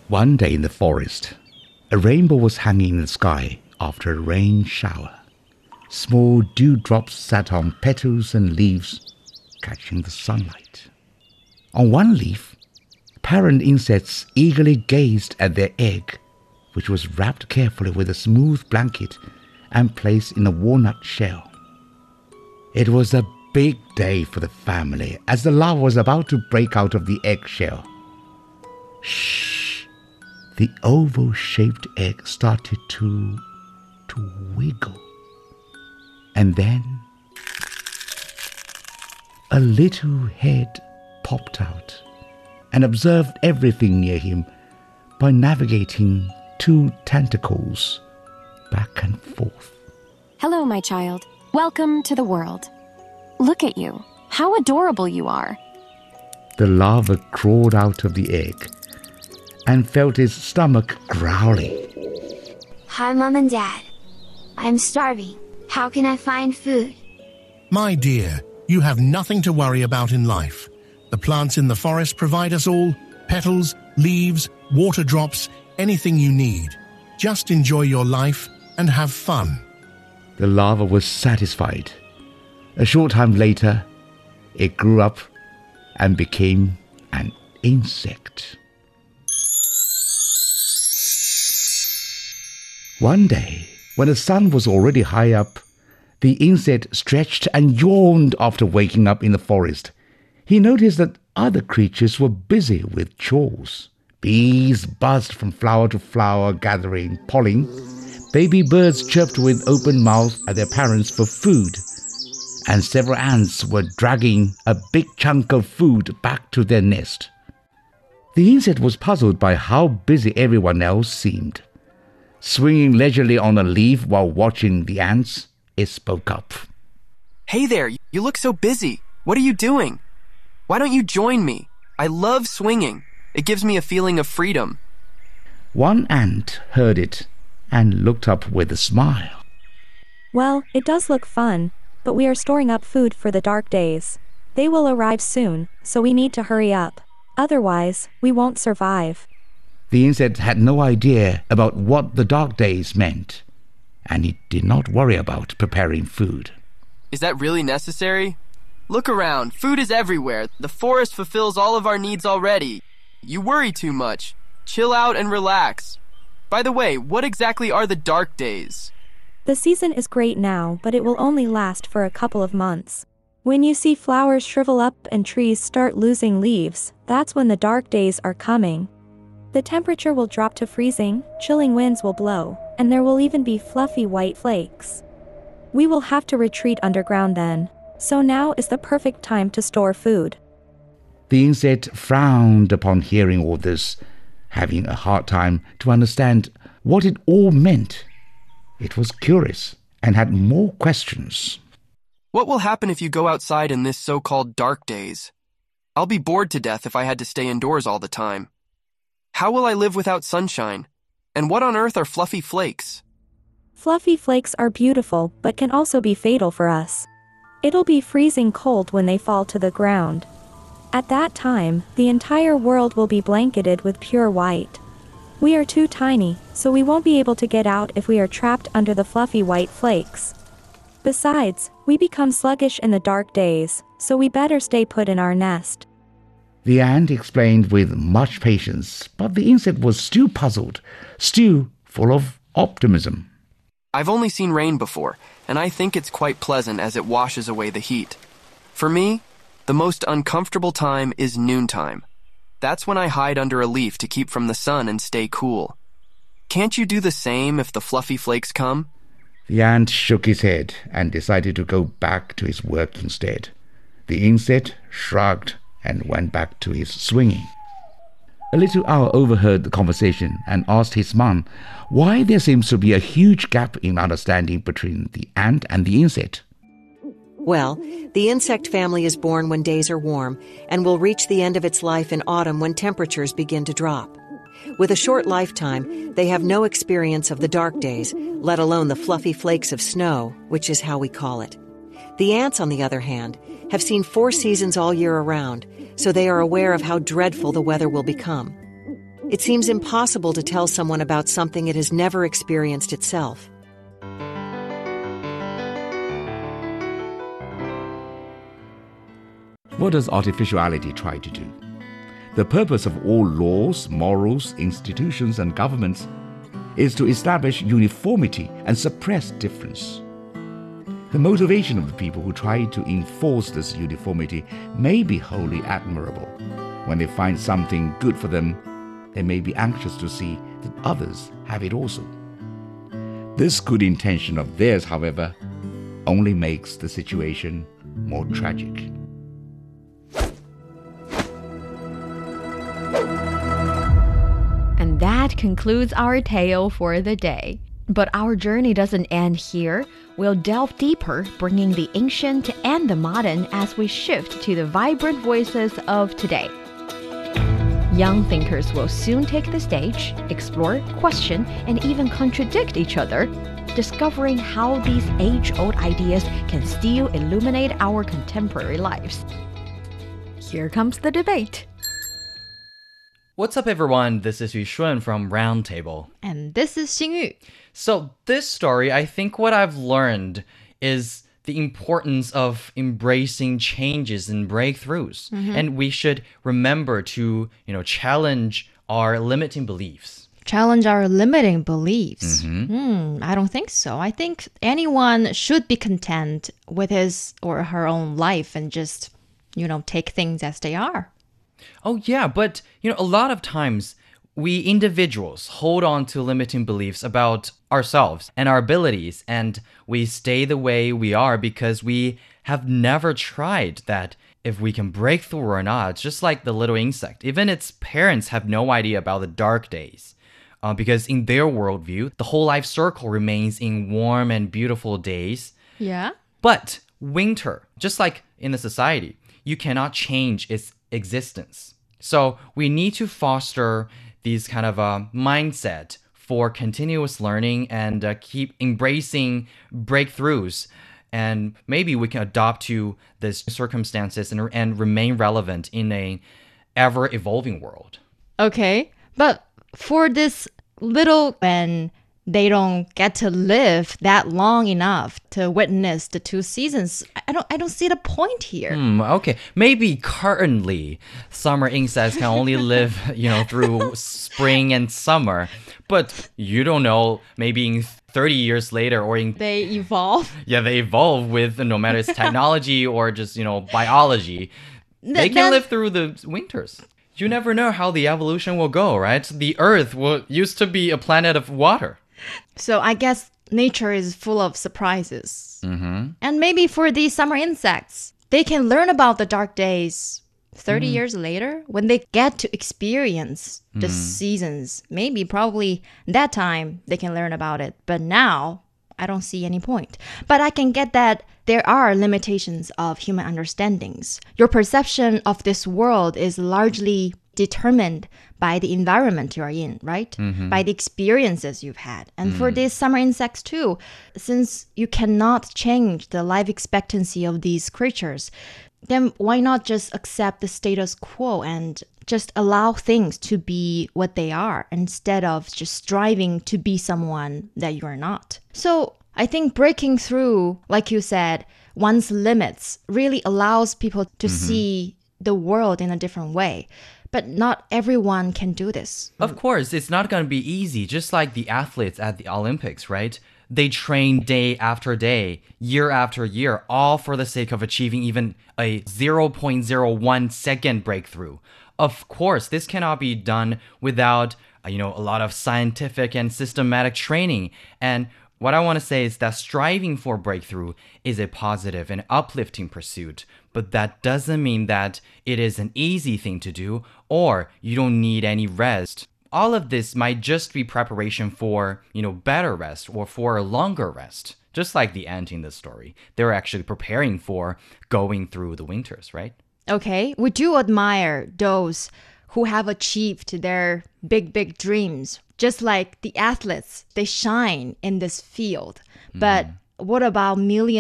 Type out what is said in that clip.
One day in the forest, a rainbow was hanging in the sky after a rain shower. Small dewdrops sat on petals and leaves, catching the sunlight. On one leaf, parent insects eagerly gazed at their egg, which was wrapped carefully with a smooth blanket and placed in a walnut shell. It was a big day for the family as the larva was about to break out of the eggshell. Shh! The oval-shaped egg started to wiggle. And then a little head popped out and observed everything near him by navigating two tentacles back and forth. Hello, my child. Welcome to the world. Look at you. How adorable you are. The larva crawled out of the egg and felt his stomach growling. Hi, Mom and Dad. I'm starving. How can I find food? My dear, you have nothing to worry about in life. The plants in the forest provide us all petals, leaves, water drops, anything you need. Just enjoy your life and have fun. The larva was satisfied. A short time later, it grew up and became an insect. One day, when the sun was already high up, the insect stretched and yawned after waking up in the forest. He noticed that other creatures were busy with chores. Bees buzzed from flower to flower gathering pollen. Baby birds chirped with open mouths at their parents for food. And several ants were dragging a big chunk of food back to their nest. The insect was puzzled by how busy everyone else seemed. Swinging leisurely on a leaf while watching the ants, it spoke up. Hey there, you look so busy. What are you doing? Why don't you join me? I love swinging. It gives me a feeling of freedom. One ant heard it and looked up with a smile. Well, it does look fun, but we are storing up food for the dark days. They will arrive soon, so we need to hurry up. Otherwise, we won't survive. The insect had no idea about what the dark days meant, and he did not worry about preparing food. Is that really necessary? Look around. Food is everywhere. The forest fulfills all of our needs already. You worry too much. Chill out and relax. By the way, what exactly are the dark days? The season is great now, but it will only last for a couple of months. When you see flowers shrivel up and trees start losing leaves, that's when the dark days are coming. The temperature will drop to freezing, chilling winds will blow, and there will even be fluffy white flakes. We will have to retreat underground then, so now is the perfect time to store food. The insect frowned upon hearing all this, having a hard time to understand what it all meant. It was curious and had more questions. What will happen if you go outside in this so-called dark days? I'll be bored to death if I had to stay indoors all the time. How will I live without sunshine? And what on earth are fluffy flakes? Fluffy flakes are beautiful but can also be fatal for us. It'll be freezing cold when they fall to the ground. At that time, the entire world will be blanketed with pure white. We are too tiny, so we won't be able to get out if we are trapped under the fluffy white flakes. Besides, we become sluggish in the dark days, so we better stay put in our nest. The ant explained with much patience, but the insect was still puzzled, still full of optimism. I've only seen rain before, and I think it's quite pleasant as it washes away the heat. For me, the most uncomfortable time is noontime. That's when I hide under a leaf to keep from the sun and stay cool. Can't you do the same if the fluffy flakes come? The ant shook his head and decided to go back to his work instead. The insect shrugged and went back to his swinging. A little owl overheard the conversation and asked his mom why there seems to be a huge gap in understanding between the ant and the insect. Well, the insect family is born when days are warm and will reach the end of its life in autumn when temperatures begin to drop. With a short lifetime, they have no experience of the dark days, let alone the fluffy flakes of snow, which is how we call it. The ants, on the other hand, have seen 4 seasons all year around, so they are aware of how dreadful the weather will become. It seems impossible to tell someone about something it has never experienced itself. What does artificiality try to do? The purpose of all laws, morals, institutions, and governments is to establish uniformity and suppress difference. The motivation of the people who try to enforce this uniformity may be wholly admirable. When they find something good for them, they may be anxious to see that others have it also. This good intention of theirs, however, only makes the situation more tragic. And that concludes our tale for the day. But our journey doesn't end here. We'll delve deeper, bringing the ancient and the modern as we shift to the vibrant voices of today. Young thinkers will soon take the stage, explore, question, and even contradict each other, discovering how these age-old ideas can still illuminate our contemporary lives. Here comes the debate. What's up, everyone? This is Yu Shun from Roundtable. And this is Xingyu. So this story, I think what I've learned is the importance of embracing changes and breakthroughs. And we should remember to, challenge our limiting beliefs. Challenge our limiting beliefs. I don't think so. I think anyone should be content with his or her own life and just, take things as they are. Oh, yeah, but, a lot of times we individuals hold on to limiting beliefs about ourselves and our abilities, and we stay the way we are because we have never tried that if we can break through or not. It's just like the little insect. Even its parents have no idea about the dark days. Because in their worldview, the whole life circle remains in warm and beautiful days. Yeah. But winter, just like in the society, you cannot change its existence. So we need to foster these kind of mindset for continuous learning and keep embracing breakthroughs. And maybe we can adopt to these circumstances and remain relevant in a ever-evolving world. Okay, but for this little when they don't get to live that long enough to witness the two seasons, I don't see the point here. Okay, maybe currently summer insects can only live, through spring and summer, but you don't know, maybe in 30 years later or in... They evolve. Yeah, they evolve with, no matter it's technology or just, biology. They can live through the winters. You never know how the evolution will go, right? The Earth used to be a planet of water. So I guess nature is full of surprises. And maybe for these summer insects, they can learn about the dark days 30 years later when they get to experience the seasons. Maybe probably that time they can learn about it. But now I don't see any point. But I can get that there are limitations of human understandings. Your perception of this world is largely determined by the environment you are in, right? By the experiences you've had. And for these summer insects too, since you cannot change the life expectancy of these creatures, then why not just accept the status quo and just allow things to be what they are instead of just striving to be someone that you are not? So I think breaking through, like you said, one's limits really allows people to see the world in a different way. But not everyone can do this. Of course, it's not going to be easy, just like the athletes at the Olympics, right? They train day after day, year after year, all for the sake of achieving even a 0.01 second breakthrough. Of course, this cannot be done without, a lot of scientific and systematic training. And what I want to say is that striving for breakthrough is a positive and uplifting pursuit, but that doesn't mean that it is an easy thing to do or you don't need any rest. All of this might just be preparation for, better rest or for a longer rest. Just like the ant in this story. They're actually preparing for going through the winters, right? Okay, we do admire those who have achieved their big dreams. Just like the athletes, they shine in this field. But what about millions